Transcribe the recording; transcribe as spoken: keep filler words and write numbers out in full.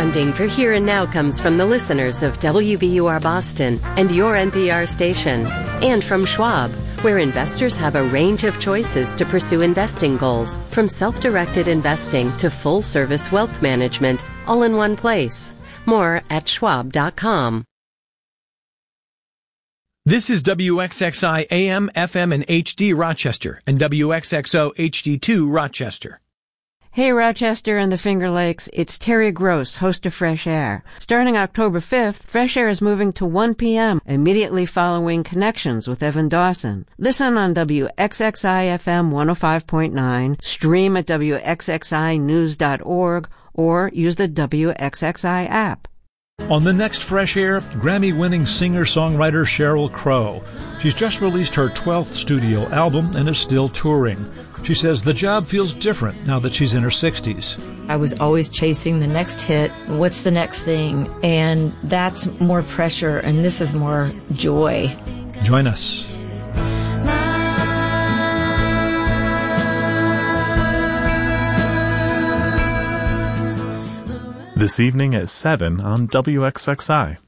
Funding for Here and Now comes from the listeners of W B U R Boston and your N P R station, and from Schwab, where investors have a range of choices to pursue investing goals, from self-directed investing to full-service wealth management, all in one place. More at schwab dot com. This is W X X I A M, F M, and H D Rochester, and W X X O H D two Rochester. Hey, Rochester and the Finger Lakes, it's Terry Gross, host of Fresh Air. Starting October fifth, Fresh Air is moving to one p.m., immediately following Connections with Evan Dawson. Listen on W X X I F M one oh five point nine, stream at W X X I news dot org, or use the W X X I app. On the next Fresh Air, Grammy-winning singer-songwriter Sheryl Crow. She's just released her twelfth studio album and is still touring. She says the job feels different now that she's in her sixties. I was always chasing the next hit. What's the next thing? And that's more pressure, and this is more joy. Join us. This evening at seven on W X X I.